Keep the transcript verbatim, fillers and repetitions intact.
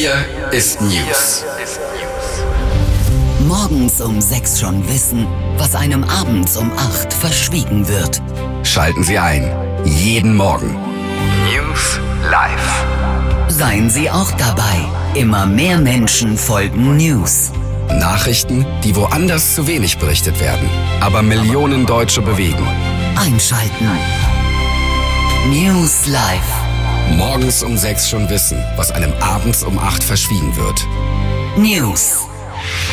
Hier ist News. Morgens um sechs schon wissen, was einem abends um acht verschwiegen wird. Schalten Sie ein. Jeden Morgen. News live. Seien Sie auch dabei. Immer mehr Menschen folgen News. Nachrichten, die woanders zu wenig berichtet werden, aber Millionen Deutsche bewegen. Einschalten. News live. Morgens um sechs schon wissen, was einem abends um acht verschwiegen wird. News.